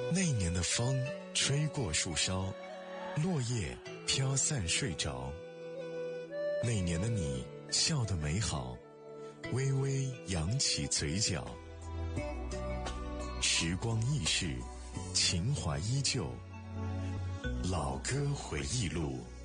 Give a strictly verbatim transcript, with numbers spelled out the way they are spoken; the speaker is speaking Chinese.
那年的风吹过树梢，落叶飘散睡着。那年的你笑得美好，微微扬起嘴角。时光易逝，情怀依旧，老歌回忆录。